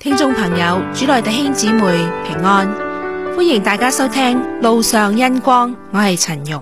聽眾朋友，主內弟兄姊妹平安，歡迎大家收聽路上恩光，我係陳容。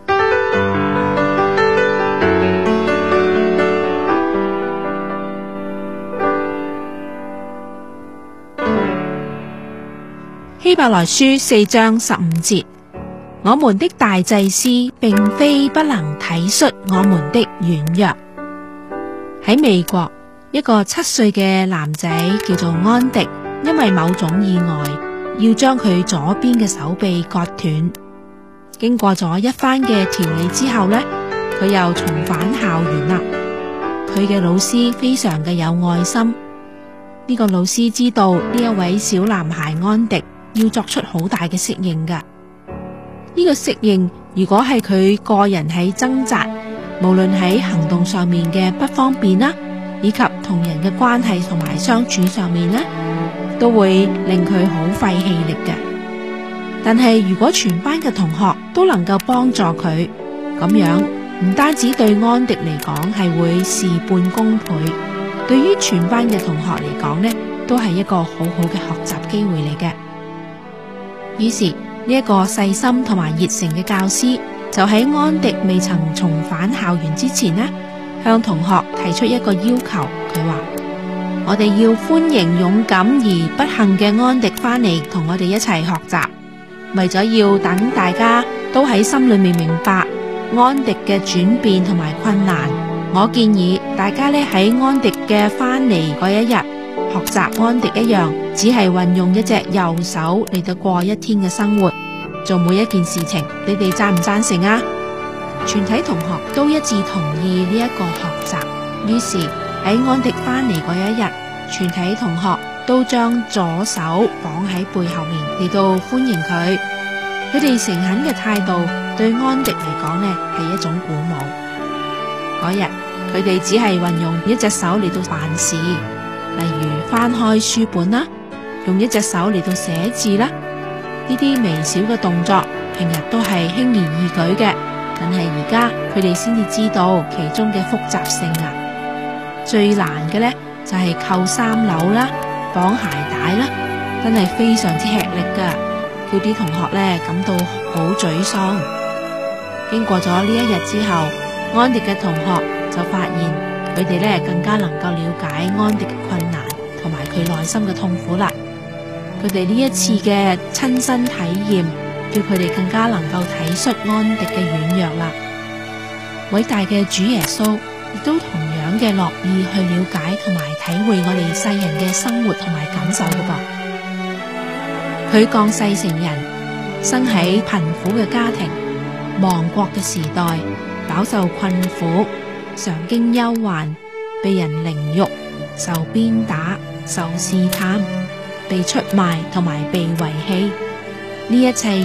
希伯來書4章15節，我們的大祭司並非不能體恤我們的軟弱。喺美國，一個7歲嘅男仔叫做安迪，因為某種意外要將佢左邊嘅手臂割斷。經過咗一番嘅調理之後呢，佢又重返校園啦。佢嘅老師非常嘅有愛心，呢個老師知道呢一位小男孩安迪要作出好大嘅適應噶。呢個適應如果係佢個人喺掙扎，無論喺行動上面嘅不方便啦，以及同人嘅關係同埋相處上面呢，都會令佢好費氣力嘅。但係如果全班嘅同學都能夠幫助佢，咁樣唔單止對安迪嚟講係會事半功倍，對於全班嘅同學嚟講呢，都係一個好好嘅學習機會嚟嘅。於是呢一個細心同埋熱誠嘅教師，就喺安迪未曾重返校園之前呢，向同學提出一個要求。佢話：我哋要歡迎勇敢而不幸嘅安迪翻嚟同我哋一齊學習。為咗要等大家都喺心裏面明白安迪嘅轉變同埋困難，我建議大家呢喺安迪嘅翻嚟嗰一日，學習安迪一樣，只係運用一隻右手嚟到過一天嘅生活，做每一件事情。你哋贊唔贊成啊？全體同學都一致同意呢一個學習。於是喺安迪翻嚟嗰一日，全體同學都將左手綁喺背後面嚟到歡迎佢。佢哋誠懇嘅態度對安迪嚟講呢係一種鼓舞。嗰日佢哋只係運用一隻手嚟到辦事，例如翻開書本啦，用一隻手嚟到寫字啦。呢啲微小嘅動作平日都係輕而易舉嘅，但係而家佢哋先至知道其中嘅複雜性啊！最難嘅呢就係扣衫紐啦、綁鞋帶啦，真係非常之吃力噶，叫啲同學呢感到好沮喪。經過咗呢一日之後，安迪嘅同學就發現佢哋呢更加能夠了解安迪嘅困難同埋佢內心嘅痛苦啦。佢哋呢一次嘅親身體驗，叫佢哋更加能夠體恤安迪嘅軟弱啦。偉大嘅主耶穌亦都同樣嘅樂意去了解同埋體會我哋世人嘅生活同埋感受噶噃。佢降世成人，生喺貧苦嘅家庭、亡國嘅時代，飽受困苦，常經憂患，被人凌辱，受鞭打，受試探，被出賣同埋被遺棄。呢一切